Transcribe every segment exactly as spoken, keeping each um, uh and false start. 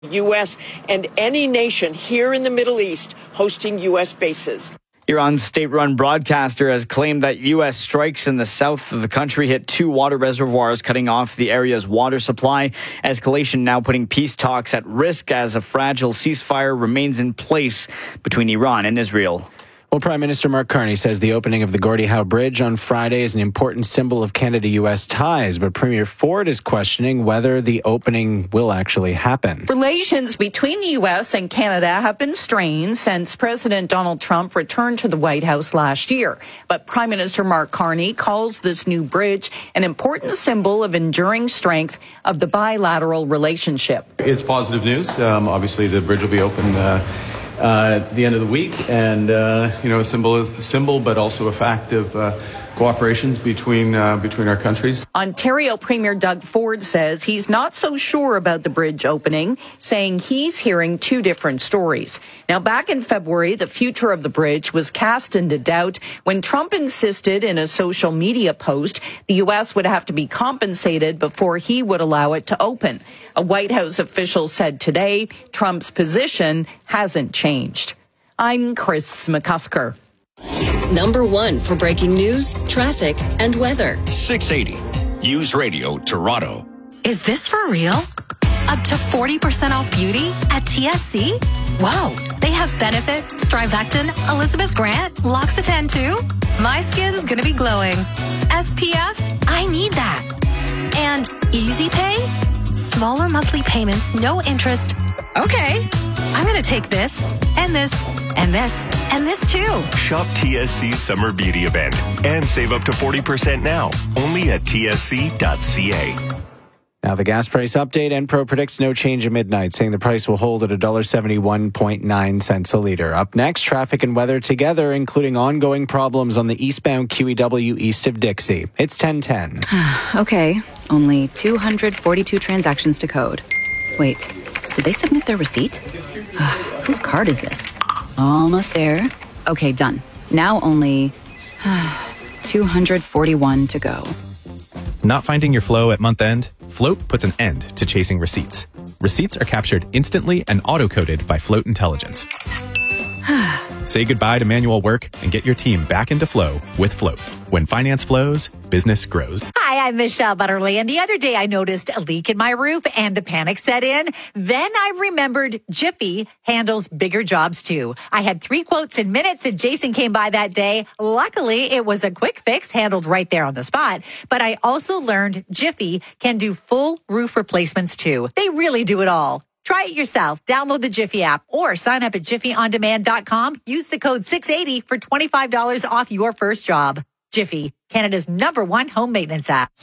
U S and any nation here in the Middle East hosting U S bases. Iran's state-run broadcaster has claimed that U S strikes in the south of the country hit two water reservoirs, cutting off the area's water supply. Escalation now putting peace talks at risk as a fragile ceasefire remains in place between Iran and Israel. Well, Prime Minister Mark Carney says the opening of the Gordie Howe Bridge on Friday is an important symbol of Canada-U S ties, but Premier Ford is questioning whether the opening will actually happen. Relations between the U S and Canada have been strained since President Donald Trump returned to the White House last year. But Prime Minister Mark Carney calls this new bridge an important symbol of enduring strength of the bilateral relationship. It's positive news. Um, obviously, the bridge will be open uh, Uh, at the end of the week, and uh, you know, a symbol, a symbol, but also a fact of uh, cooperations between uh, between our countries. Ontario Premier Doug Ford says he's not so sure about the bridge opening, saying he's hearing two different stories. Now, back in February, the future of the bridge was cast into doubt when Trump insisted in a social media post the U S would have to be compensated before he would allow it to open. A White House official said today Trump's position hasn't changed. I'm Chris McCusker. Number one for breaking news, traffic, and weather. six eighty News Radio Toronto. Is this for real? Up to forty percent off beauty at T S C? Whoa, they have Benefit, Strivectin, Elizabeth Grant, L'Occitane too? My skin's gonna be glowing. S P F? I need that. And Easy Pay? Smaller monthly payments, no interest. Okay, I'm gonna take this, and this, and this, and this too. Shop T S C's Summer Beauty Event and save up to forty percent now, only at T S C dot C A. Now the gas price update. Enpro predicts no change at midnight, saying the price will hold at one dollar seventy-one point nine cents a litre. Up next, traffic and weather together, including ongoing problems on the eastbound Q E W east of Dixie. It's ten ten. Okay, only two hundred forty-two transactions to code. Wait, did they submit their receipt? Whose card is this? Almost there. Okay, done. Now only two hundred forty-one to go. Not finding your flow at month end? Float puts an end to chasing receipts. Receipts are captured instantly and auto-coded by Float Intelligence. Say goodbye to manual work and get your team back into flow with Float. When finance flows, business grows. Hi, I'm Michelle Butterly, and the other day I noticed a leak in my roof and the panic set in. Then I remembered Jiffy handles bigger jobs too. I had three quotes in minutes and Jason came by that day. Luckily, it was a quick fix handled right there on the spot. But I also learned Jiffy can do full roof replacements too. They really do it all. Try it yourself. Download the Jiffy app or sign up at jiffy on demand dot com. Use the code six eighty for twenty-five dollars off your first job. Jiffy, Canada's number one home maintenance app.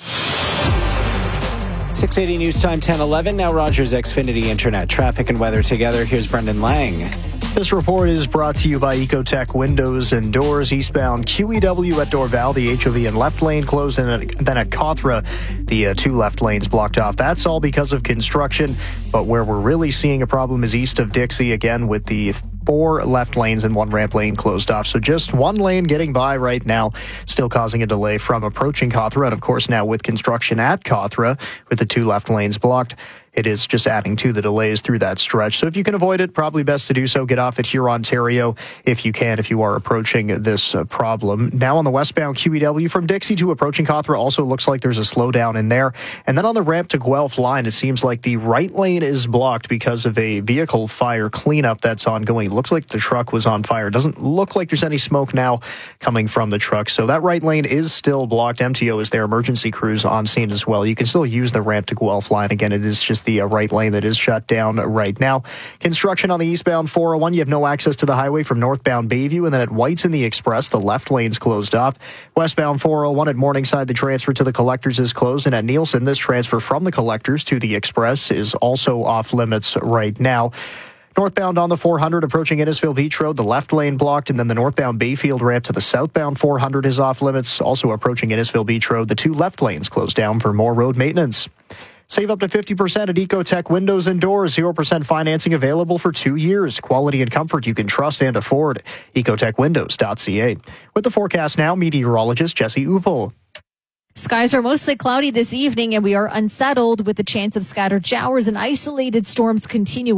six eighty News Time, ten eleven. Now Rogers Xfinity Internet. Traffic and weather together. Here's Brendan Lang. This report is brought to you by Ecotech Windows and Doors. Eastbound Q E W at Dorval, the H O V and left lane closed, and then at Cawthra, the uh, two left lanes blocked off. That's all because of construction, but where we're really seeing a problem is east of Dixie, again with the four left lanes and one ramp lane closed off. So just one lane getting by right now, still causing a delay from approaching Cawthra. And of course now with construction at Cawthra, with the two left lanes blocked, it is just adding to the delays through that stretch. So if you can avoid it, probably best to do so. Get off at Huron-Ontario if you can, if you are approaching this uh, problem. Now on the westbound Q E W from Dixie to approaching Cawthra, also looks like there's a slowdown in there. And then on the ramp to Guelph line, it seems like the right lane is blocked because of a vehicle fire cleanup that's ongoing. It looks like the truck was on fire. Doesn't look like there's any smoke now coming from the truck. So that right lane is still blocked. M T O is there. Emergency crews on scene as well. You can still use the ramp to Guelph line. Again, it is just the uh, right lane that is shut down right now. Construction on the eastbound four oh one. You have no access to the highway from northbound Bayview, and then at Whites in the Express, the left lane's closed off. Westbound four oh one at Morningside, the transfer to the Collectors is closed, and at Nielsen, this transfer from the Collectors to the Express is also off limits right now. Northbound on the four hundred approaching Innisfil Beach Road, the left lane blocked, and then the northbound Bayfield ramp to the southbound four hundred is off limits. Also approaching Innisfil Beach Road, the two left lanes closed down for more road maintenance. Save up to fifty percent at Ecotech Windows and Doors. zero percent financing available for two years. Quality and comfort you can trust and afford. ecotech windows dot c a. With the forecast now, meteorologist Jesse Upel. Skies are mostly cloudy this evening, and we are unsettled with the chance of scattered showers and isolated storms continuing.